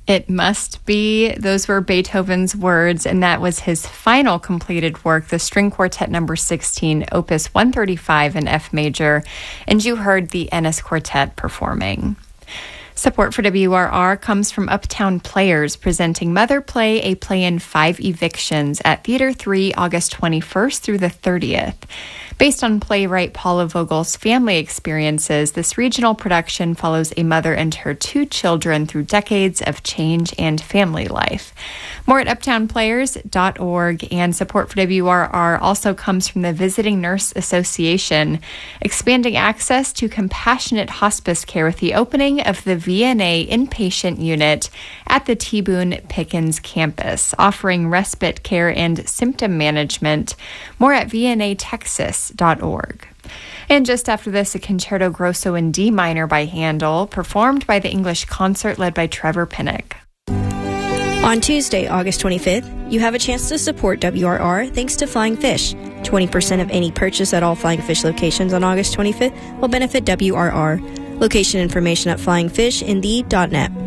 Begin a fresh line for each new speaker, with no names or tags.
It must be. Those were Beethoven's words, and that was his final completed work, the String Quartet number 16, Opus 135 in F major, and you heard the Ennis Quartet performing. Support for WRR comes from Uptown Players, presenting Mother Play, a play in 5 evictions at Theater 3, August 21st through the 30th. Based on playwright Paula Vogel's family experiences, this regional production follows a mother and her 2 children through decades of change and family life. More at uptownplayers.org, and support for WRR also comes from the Visiting Nurse Association, expanding access to compassionate hospice care with the opening of the VNA inpatient unit at the T. Boone Pickens campus, offering respite care and symptom management. More at vnatexas.org. And just after this, a concerto grosso in D minor by Handel, performed by the English Concert led by Trevor Pinnock.
On Tuesday, August 25th, you have a chance to support WRR thanks to Flying Fish. 20% of any purchase at all Flying Fish locations on August 25th will benefit WRR. Location information at flyingfishindeed.net.